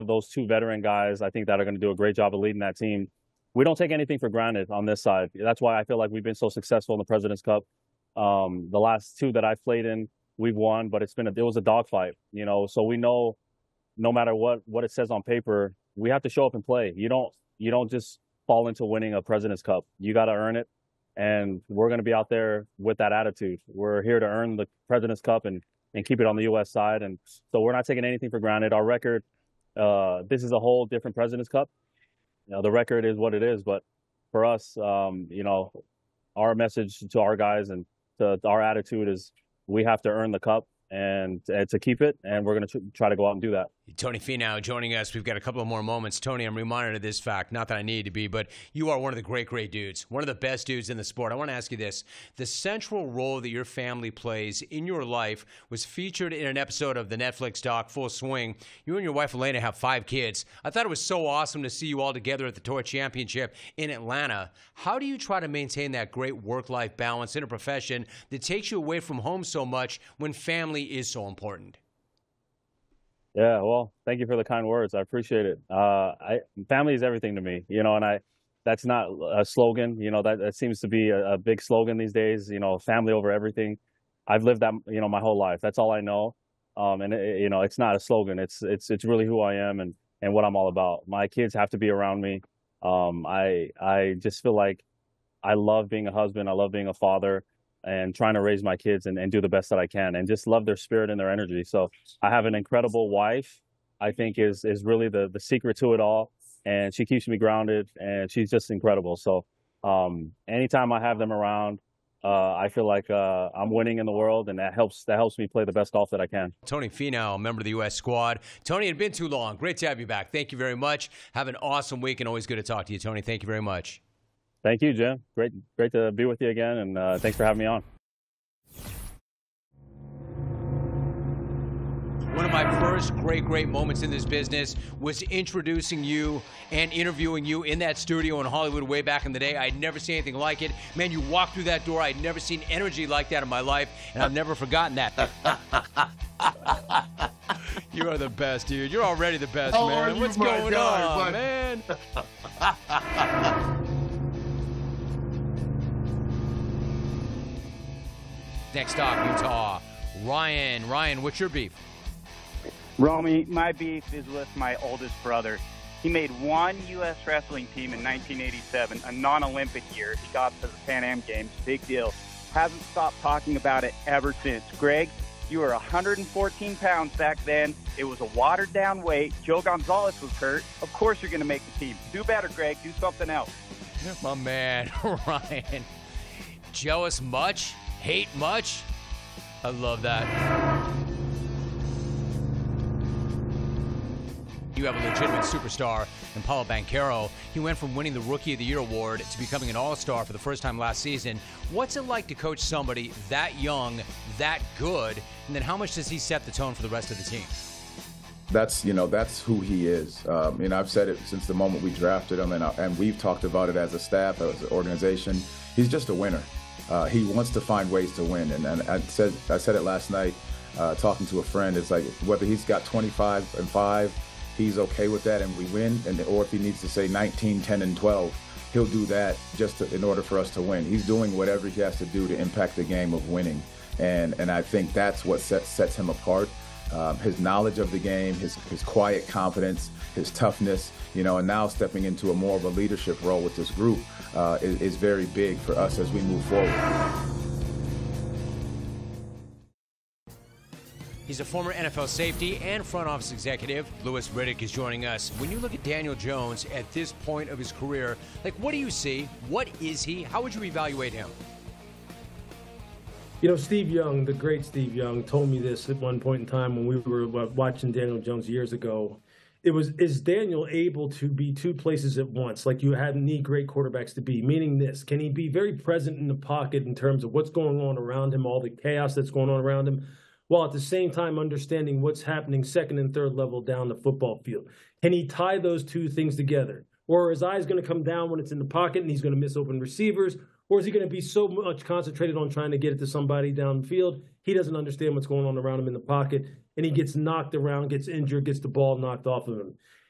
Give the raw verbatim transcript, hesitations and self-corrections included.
those two veteran guys, I think, that are going to do a great job of leading that team. We don't take anything for granted on this side. That's why I feel like we've been so successful in the President's Cup. Um, the last two that I've played in, we've won, but it's been a, it was a dogfight, you know. So we know, no matter what what it says on paper, we have to show up and play. You don't you don't just fall into winning a President's Cup. You got to earn it, and we're going to be out there with that attitude. We're here to earn the President's Cup and and keep it on the U S side. And so we're not taking anything for granted. Our record, uh, this is a whole different President's Cup. You know, the record is what it is, but for us, um, you know, our message to our guys and to our attitude is we have to earn the cup and, and to keep it, and we're going to try to go out and do that. Tony Finau joining us. We've got a couple of more moments. Tony, I'm reminded of this fact, not that I need to be, but you are one of the great, great dudes, one of the best dudes in the sport. I want to ask you this. The central role that your family plays in your life was featured in an episode of the Netflix doc Full Swing. You and your wife, Elena, have five kids. I thought it was so awesome to see you all together at the Tour Championship in Atlanta. How do you try to maintain that great work-life balance in a profession that takes you away from home so much when family is so important? Yeah, well, thank you for the kind words. I appreciate it. Uh, I, family is everything to me, you know, and I, that's not a slogan, you know, that, that seems to be a, a big slogan these days, you know, family over everything. I've lived that, you know, my whole life. That's all I know. Um, and, it, you know, it's not a slogan. It's, it's, it's really who I am and, and what I'm all about. My kids have to be around me. Um, I, I just feel like I love being a husband. I love being a father, and trying to raise my kids and, and do the best that I can and just love their spirit and their energy. So I have an incredible wife, I think is is really the, the secret to it all. And she keeps me grounded, and she's just incredible. So um, anytime I have them around, uh, I feel like uh, I'm winning in the world, and that helps that helps me play the best golf that I can. Tony Finau, member of the U S squad. Tony, it had been too long. Great to have you back. Thank you very much. Have an awesome week, and always good to talk to you, Tony. Thank you very much. Thank you, Jim. Great, great to be with you again, and uh, thanks for having me on. One of my first great, great moments in this business was introducing you and interviewing you in that studio in Hollywood way back in the day. I'd never seen anything like it. Man, you walked through that door. I'd never seen energy like that in my life, and I've never forgotten that. You are the best, dude. You're already the best, How man. are you, What's my going guy, on, bud? man? Next stop, Utah. Ryan. Ryan, what's your beef? Romy, my beef is with my oldest brother. He made one U S wrestling team in nineteen eighty-seven, a non-Olympic year. He got to the Pan Am Games. Big deal. Hasn't stopped talking about it ever since. Greg, you were one hundred fourteen pounds back then. It was a watered-down weight. Joe Gonzalez was hurt. Of course you're going to make the team. Do better, Greg. Do something else. My man, Ryan. Jealous much? Hate much? I love that. You have a legitimate superstar in Paulo Banchero. He went from winning the Rookie of the Year award to becoming an all-star for the first time last season. What's it like to coach somebody that young, that good, and then how much does he set the tone for the rest of the team? That's, you know, that's who he is. Um, and I've said it since the moment we drafted him, and, and we've talked about it as a staff, as an organization. He's just a winner. Uh, he wants to find ways to win. And, and I said I said it last night, uh, talking to a friend. It's like whether he's got twenty-five and five, he's okay with that and we win. And or if he needs to say nineteen, ten, and twelve, he'll do that just to, in order for us to win. He's doing whatever he has to do to impact the game of winning. And, and I think that's what sets, sets him apart. Um, his knowledge of the game, his, his quiet confidence, his toughness, you know, and now stepping into a more of a leadership role with this group uh, is, is very big for us as we move forward. He's a former N F L safety and front office executive. Louis Riddick is joining us. When you look at Daniel Jones at this point of his career, like, what do you see? What is he? How would you evaluate him? You know, Steve Young, the great Steve Young, told me this at one point in time when we were watching Daniel Jones years ago. It was, is Daniel able to be two places at once, like you had need great quarterbacks to be? Meaning this, can he be very present in the pocket in terms of what's going on around him, all the chaos that's going on around him, while at the same time understanding what's happening second and third level down the football field? Can he tie those two things together? Or are his eyes going to come down when it's in the pocket and he's going to miss open receivers? Or is he going to be so much concentrated on trying to get it to somebody downfield, he doesn't understand what's going on around him in the pocket, and he gets knocked around, gets injured, gets the ball knocked off of him.